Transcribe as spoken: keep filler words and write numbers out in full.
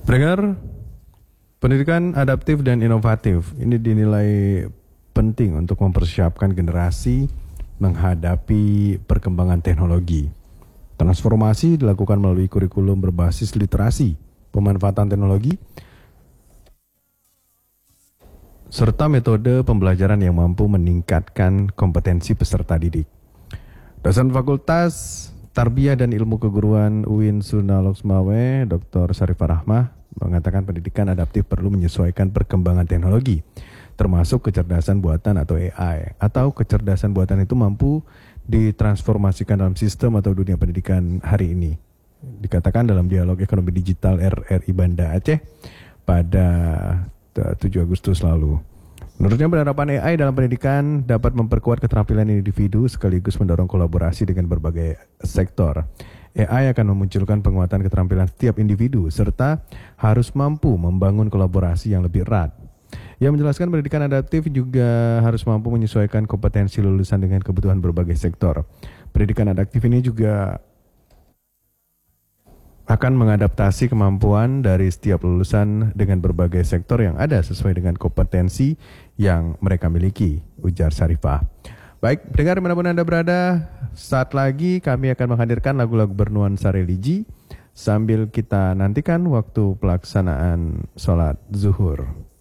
Pendengar, pendidikan adaptif dan inovatif ini dinilai penting untuk mempersiapkan generasi menghadapi perkembangan teknologi. Transformasi dilakukan melalui kurikulum berbasis literasi, pemanfaatan teknologi, serta metode pembelajaran yang mampu meningkatkan kompetensi peserta didik. Dosen Fakultas Tarbiyah dan Ilmu Keguruan U I N Sunda Loksmawe, Doktor Syarifah Rahmah, mengatakan pendidikan adaptif perlu menyesuaikan perkembangan teknologi, termasuk kecerdasan buatan atau A I, atau kecerdasan buatan itu mampu ditransformasikan dalam sistem atau dunia pendidikan hari ini. Dikatakan dalam dialog ekonomi digital R R I Banda Aceh pada tujuh Agustus lalu. Menurutnya penerapan A I dalam pendidikan dapat memperkuat keterampilan individu sekaligus mendorong kolaborasi dengan berbagai sektor. A I akan memunculkan penguatan keterampilan setiap individu serta harus mampu membangun kolaborasi yang lebih erat. Yang menjelaskan pendidikan adaptif juga harus mampu menyesuaikan kompetensi lulusan dengan kebutuhan berbagai sektor. Pendidikan adaptif ini juga akan mengadaptasi kemampuan dari setiap lulusan dengan berbagai sektor yang ada sesuai dengan kompetensi yang mereka miliki, ujar Syarifah. Baik, pendengar dimanapun Anda berada, saat lagi kami akan menghadirkan lagu-lagu bernuansa religi sambil kita nantikan waktu pelaksanaan sholat zuhur.